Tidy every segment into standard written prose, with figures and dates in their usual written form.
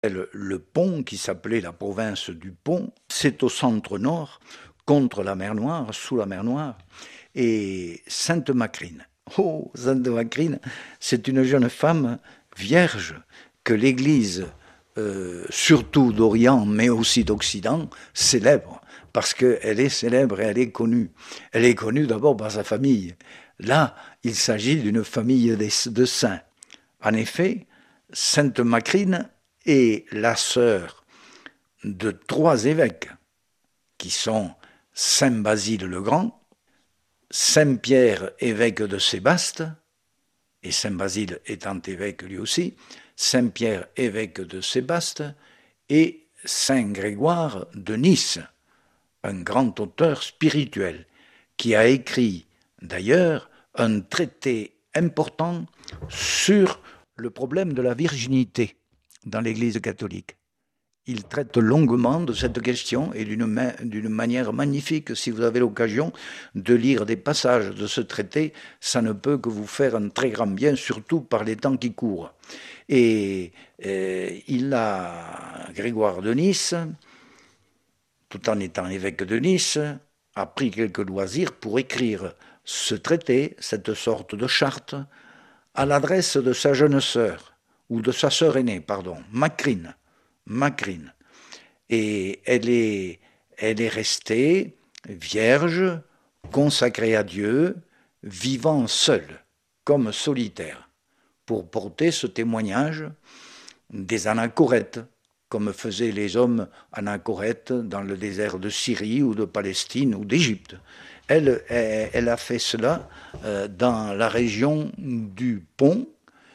Le Pont, qui s'appelait la province du Pont, c'est au centre nord, contre la mer Noire, sous la mer Noire, et Sainte-Macrine. Oh, Sainte-Macrine, c'est une jeune femme vierge que l'Église, surtout d'Orient, mais aussi d'Occident, célèbre, parce qu'elle est célèbre et elle est connue. Elle est connue d'abord par sa famille. Là, il s'agit d'une famille de saints. En effet, Sainte-Macrine est la sœur de 3 évêques, qui sont Saint Basile le Grand, Saint Pierre, évêque de Sébaste, et Saint Basile étant évêque lui aussi, Saint Pierre, évêque de Sébaste, et Saint Grégoire de Nice, un grand auteur spirituel, qui a écrit d'ailleurs un traité important sur le problème de la virginité dans l'Église catholique. Il traite longuement de cette question et d'une manière magnifique. Si vous avez l'occasion de lire des passages de ce traité, ça ne peut que vous faire un très grand bien, surtout par les temps qui courent. Et Grégoire de Nice, tout en étant évêque de Nice, a pris quelques loisirs pour écrire ce traité, cette sorte de charte, à l'adresse de sa jeune sœur, ou de sa sœur aînée, pardon, Macrine. Et elle est restée vierge, consacrée à Dieu, vivant seule, comme solitaire, pour porter ce témoignage des anachorètes, comme faisaient les hommes anachorètes dans le désert de Syrie ou de Palestine ou d'Égypte. Elle a fait cela dans la région du Pont,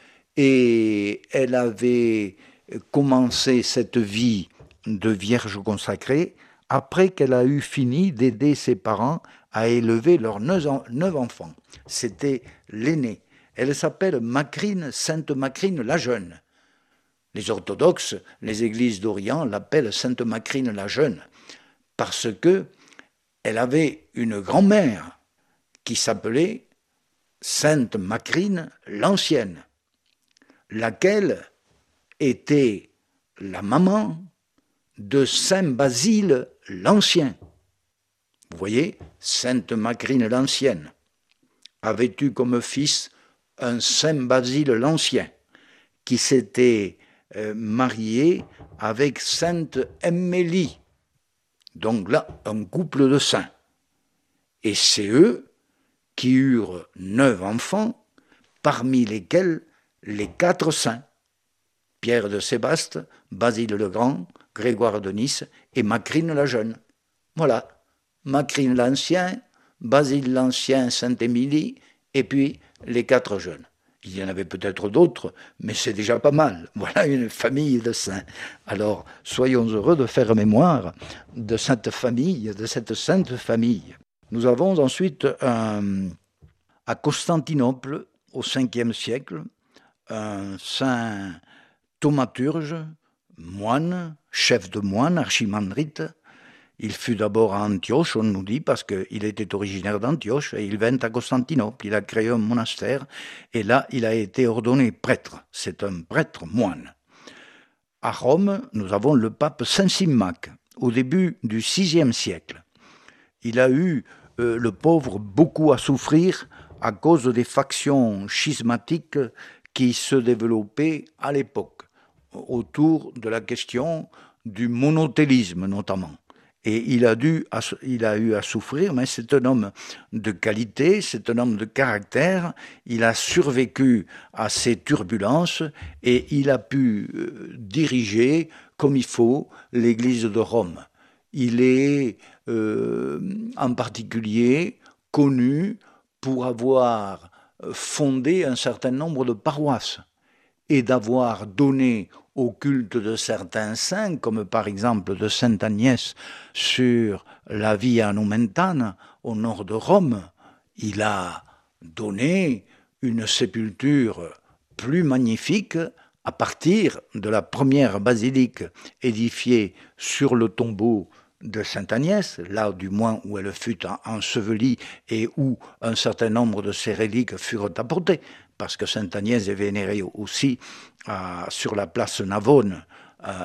et elle avait commencé cette vie de vierge consacrée après qu'elle a eu fini d'aider ses parents à élever leurs 9 enfants. C'était l'aînée. Elle s'appelle Macrine, Sainte Macrine la Jeune. Les orthodoxes, les églises d'Orient l'appellent Sainte Macrine la Jeune, parce que elle avait une grand-mère qui s'appelait Sainte Macrine l'Ancienne, laquelle était la maman de Saint Basile l'Ancien. Vous voyez, Sainte Macrine l'Ancienne avait eu comme fils un Saint Basile l'Ancien qui s'était marié avec Sainte Emmélie. Donc là, un couple de saints. Et c'est eux qui eurent 9 enfants, parmi lesquels les 4 saints. Pierre de Sébaste, Basile le Grand, Grégoire de Nice et Macrine la Jeune. Voilà, Macrine l'Ancien, Basile l'Ancien, Sainte-Émilie, et puis les 4 jeunes. Il y en avait peut-être d'autres, mais c'est déjà pas mal. Voilà une famille de saints. Alors, soyons heureux de faire mémoire de cette famille, de cette sainte famille. Nous avons ensuite à Constantinople, au 5e siècle, un saint thaumaturge, moine, chef de moine, archimandrite. Il fut d'abord à Antioche, on nous dit, parce qu'il était originaire d'Antioche, et il vint à Constantinople. Il a créé un monastère, et là, il a été ordonné prêtre. C'est un prêtre moine. À Rome, nous avons le pape Saint-Symmach, au début du 6e siècle. Il a eu, le pauvre, beaucoup à souffrir à cause des factions schismatiques qui se développaient à l'époque, autour de la question du monothélisme notamment. Et il a eu à souffrir, mais c'est un homme de qualité, c'est un homme de caractère, il a survécu à ces turbulences et il a pu diriger comme il faut l'Église de Rome. Il est en particulier connu pour avoir fondé un certain nombre de paroisses et d'avoir donné au culte de certains saints, comme par exemple de Sainte Agnès sur la Via Nomentana au nord de Rome. Il a donné une sépulture plus magnifique à partir de la première basilique édifiée sur le tombeau de Sainte Agnès, là du moins où elle fut ensevelie et où un certain nombre de ses reliques furent apportées, parce que Sainte Agnès est vénérée aussi sur la place Navone